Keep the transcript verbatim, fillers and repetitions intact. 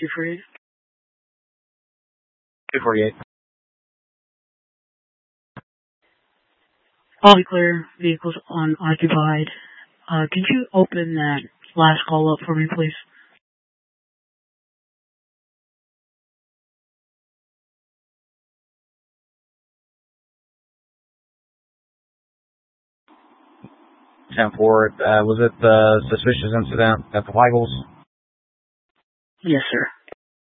two forty-eight. two forty-eight. All clear. Vehicles unoccupied. Uh, could you open that last call up for me, please? ten four, uh, was it the suspicious incident at the Weigels? Yes, sir.